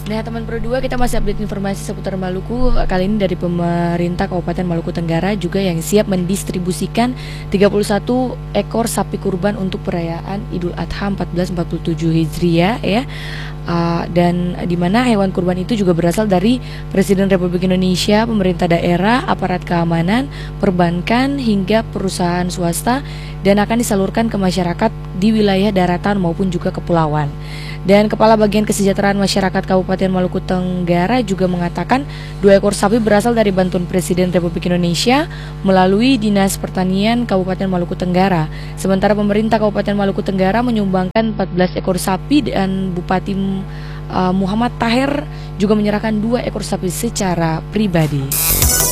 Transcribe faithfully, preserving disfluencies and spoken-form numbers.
Nah, teman Pro dua, kita masih update informasi seputar Maluku. Kali ini dari pemerintah Kabupaten Maluku Tenggara juga yang siap mendistribusikan tiga puluh satu ekor sapi kurban untuk perayaan Idul Adha seribu empat ratus empat puluh tujuh Hijriah ya. Uh, dan di mana hewan kurban itu juga berasal dari Presiden Republik Indonesia, pemerintah daerah, aparat keamanan, perbankan hingga perusahaan swasta, dan akan disalurkan ke masyarakat di wilayah daratan maupun juga kepulauan. Dan Kepala Bagian Kesejahteraan Masyarakat Kabupaten Maluku Tenggara juga mengatakan dua ekor sapi berasal dari bantuan Presiden Republik Indonesia melalui Dinas Pertanian Kabupaten Maluku Tenggara. Sementara pemerintah Kabupaten Maluku Tenggara menyumbangkan empat belas ekor sapi dan Bupati uh, Muhammad Taher juga menyerahkan dua ekor sapi secara pribadi.